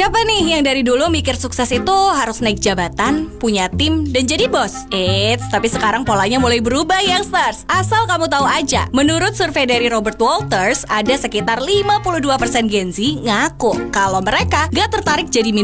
Siapa nih yang dari dulu mikir sukses itu harus naik jabatan, punya tim, dan jadi bos? Eits, tapi sekarang polanya mulai berubah, youngsters. Asal kamu tahu aja, menurut survei dari Robert Walters, ada sekitar 52% Gen Z ngaku kalau mereka gak tertarik jadi